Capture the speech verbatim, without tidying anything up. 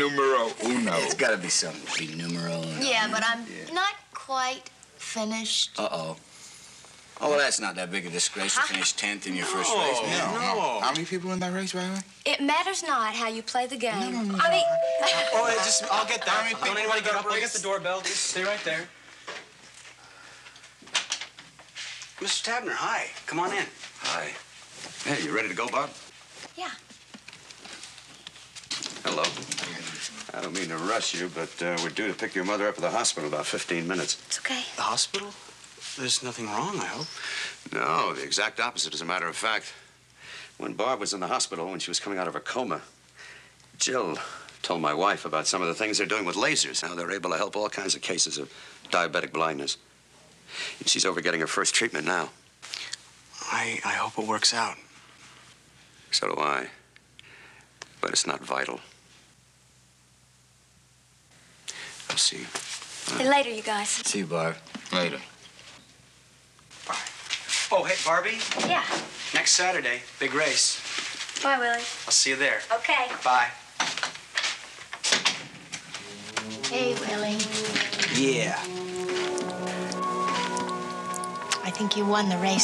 numero uno. It's got to be something to be numero uno. Yeah, but I'm Yeah. not quite finished. Uh-oh. Oh, well, that's not that big a disgrace to finish tenth in your first race. No, man. no. How many people in that race, by the way? It matters not how you play the game. No, no, no. I mean, Oh, hey, just, I'll get How that. many Don't people anybody in get that up. I'll get race? the doorbell. Just stay right there. Mister Tabner, hi. Come on in. Hi. Hey, you ready to go, Bob? yeah. Hello. I don't mean to rush you, but uh, we're due to pick your mother up at the hospital in about fifteen minutes. It's okay. The hospital? There's nothing wrong, I hope. No, the exact opposite, as a matter of fact. When Barb was in the hospital, when she was coming out of her coma, Jill told my wife about some of the things they're doing with lasers, how they're able to help all kinds of cases of diabetic blindness. And she's over getting her first treatment now. I, I hope it works out. So do I. But it's not vital. I'll see you. Hey, later, you guys. See you, Barb. Later. Bye. Oh, hey, Barbie. Yeah. Next Saturday, big race. Bye, Willie. I'll see you there. Okay. Bye. Hey, Willie. Yeah. I think you won the race.